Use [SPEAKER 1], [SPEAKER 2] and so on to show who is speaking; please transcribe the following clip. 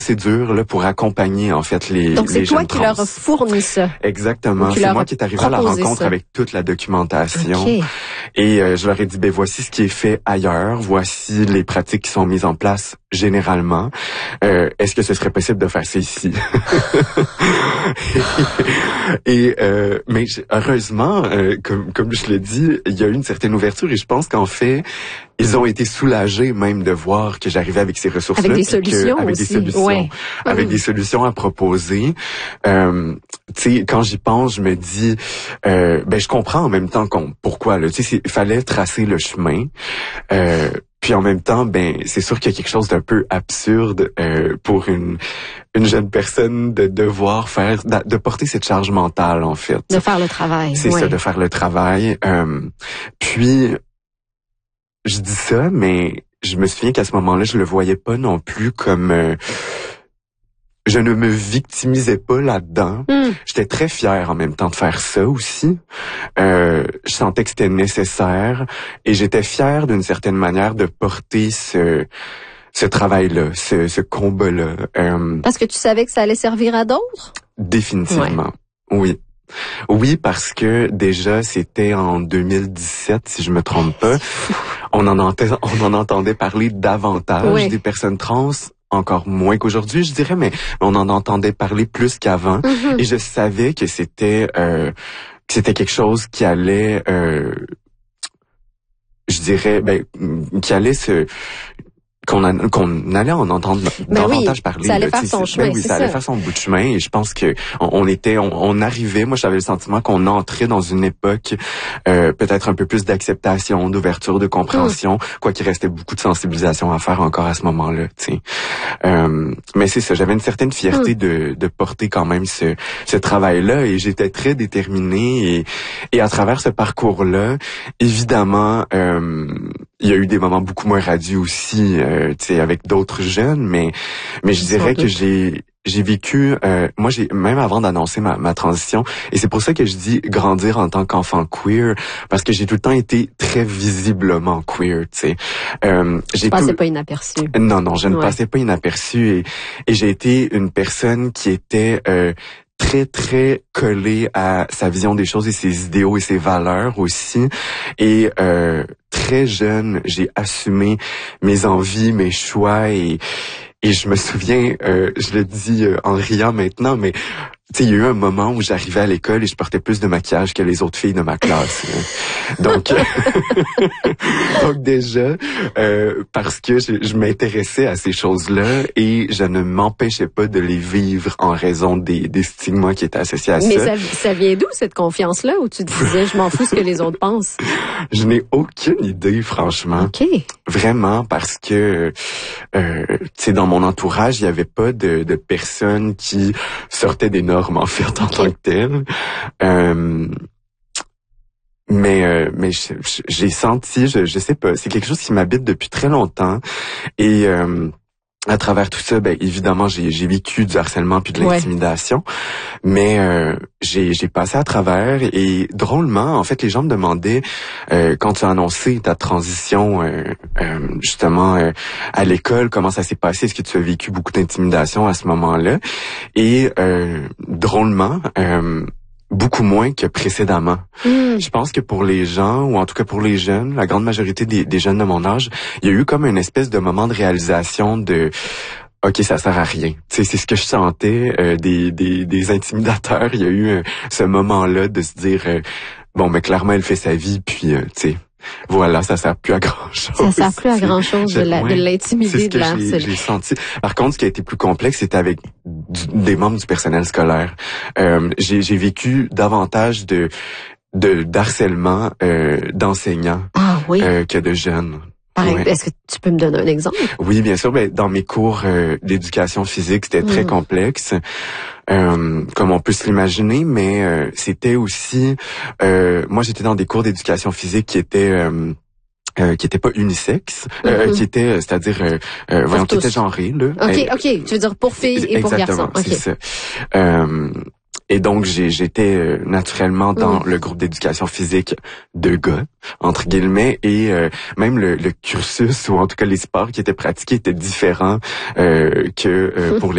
[SPEAKER 1] c'est dur là pour accompagner en fait les
[SPEAKER 2] Donc c'est
[SPEAKER 1] les
[SPEAKER 2] toi
[SPEAKER 1] jeunes
[SPEAKER 2] qui
[SPEAKER 1] trans.
[SPEAKER 2] leur a fourni ça.
[SPEAKER 1] Exactement, c'est moi qui est arrivé à la rencontre
[SPEAKER 2] ça.
[SPEAKER 1] avec toute la documentation.
[SPEAKER 2] Okay.
[SPEAKER 1] Et je leur ai dit, ben voici ce qui est fait ailleurs, voici les pratiques qui sont mises en place généralement. Est-ce que ce serait possible de faire ça ici? Mais heureusement, comme je l'ai dit, il y a eu une certaine ouverture et je pense qu'en fait, ils ont été soulagés même de voir que j'arrivais avec ces ressources-là.
[SPEAKER 2] Avec des solutions
[SPEAKER 1] avec
[SPEAKER 2] aussi.
[SPEAKER 1] des solutions,
[SPEAKER 2] ouais.
[SPEAKER 1] avec des solutions à proposer. Tu sais, quand j'y pense, je me dis, ben je comprends en même temps pourquoi. Là, tu sais, il fallait tracer le chemin. Puis en même temps, ben c'est sûr qu'il y a quelque chose d'un peu absurde pour une jeune personne de devoir de porter cette charge mentale en fait.
[SPEAKER 2] De faire le travail.
[SPEAKER 1] C'est ça, de faire le travail. Puis je dis ça, mais je me souviens qu'à ce moment-là, je le voyais pas non plus comme je ne me victimisais pas là-dedans. J'étais très fière en même temps de faire ça aussi. Je sentais que c'était nécessaire et j'étais fière d'une certaine manière de porter ce travail-là, ce combat-là.
[SPEAKER 2] Parce que tu savais que ça allait servir à d'autres?
[SPEAKER 1] Définitivement, oui. Oui, parce que déjà, c'était en 2017, si je me trompe pas. On en entendait parler davantage des personnes trans, encore moins qu'aujourd'hui, je dirais, mais on en entendait parler plus qu'avant. Et je savais que c'était quelque chose qui allait, je dirais, qui allait qu'on allait en entendre davantage parler.
[SPEAKER 2] Ça allait faire son chemin.
[SPEAKER 1] Ça allait faire son bout de chemin et je pense que on arrivait, moi j'avais le sentiment qu'on entrait dans une époque peut-être un peu plus d'acceptation, d'ouverture, de compréhension, quoi qu'il restait beaucoup de sensibilisation à faire encore à ce moment-là, tu sais. Mais c'est ça, j'avais une certaine fierté de porter quand même ce travail-là et j'étais très déterminée et à travers ce parcours-là, évidemment, il y a eu des moments beaucoup moins radieux aussi, tu sais, avec d'autres jeunes, mais je dirais que j'ai vécu, moi même avant d'annoncer ma transition, et c'est pour ça que je dis grandir en tant qu'enfant queer, parce que j'ai tout le temps été très visiblement queer, tu sais.
[SPEAKER 2] Je passais pas inaperçu.
[SPEAKER 1] Non, je ne passais pas inaperçu et j'ai été une personne qui était très, très collée à sa vision des choses et ses idéaux et ses valeurs aussi. Et très jeune, j'ai assumé mes envies, mes choix et je me souviens, je le dis en riant maintenant, mais tu sais, il y a eu un moment où j'arrivais à l'école et je portais plus de maquillage que les autres filles de ma classe. Donc, donc déjà, parce que je m'intéressais à ces choses-là et je ne m'empêchais pas de les vivre en raison des stigmas qui étaient associés à ça.
[SPEAKER 2] Mais ça vient d'où cette confiance-là où tu te disais, je m'en fous ce que les autres pensent?
[SPEAKER 1] Je n'ai aucune idée, franchement.
[SPEAKER 2] OK.
[SPEAKER 1] Vraiment, parce que, tu sais, dans mon entourage, il n'y avait pas de personnes qui sortaient des normes en fait en tant que telle. Mais j'ai senti, je sais pas, c'est quelque chose qui m'habite depuis très longtemps et à travers tout ça, ben évidemment j'ai vécu du harcèlement puis de l'intimidation, mais j'ai passé à travers et drôlement en fait les gens me demandaient quand tu as annoncé ta transition justement à l'école, comment ça s'est passé, est-ce que tu as vécu beaucoup d'intimidation à ce moment-là et drôlement beaucoup moins que précédemment. Je pense que pour les gens, ou en tout cas pour les jeunes, la grande majorité des jeunes de mon âge, il y a eu comme une espèce de moment de réalisation de OK, ça sert à rien. Tu sais, c'est ce que je sentais des intimidateurs. Il y a eu ce moment-là de se dire bon, mais clairement elle fait sa vie, puis tu sais. Voilà, ça sert plus à grand-chose.
[SPEAKER 2] Ça sert plus à grand-chose de l'intimider, de l'harceler.
[SPEAKER 1] C'est ce que j'ai senti. Par contre, ce qui a été plus complexe, c'était avec des membres du personnel scolaire. J'ai vécu davantage d'harcèlement d'enseignants que de jeunes.
[SPEAKER 2] Est-ce que tu peux me donner un exemple?
[SPEAKER 1] Oui, bien sûr. Dans mes cours d'éducation physique, c'était très complexe. Comme on peut se l'imaginer, mais c'était aussi moi j'étais dans des cours d'éducation physique qui étaient pas unisexe, qui était, c'est-à-dire, qui était genré, là.
[SPEAKER 2] OK. Tu veux dire pour filles et pour garçons.
[SPEAKER 1] Exactement, c'est ça. Et donc, j'étais naturellement dans le groupe d'éducation physique de gars, entre guillemets, et même le cursus, ou en tout cas les sports qui étaient pratiqués étaient différents que pour les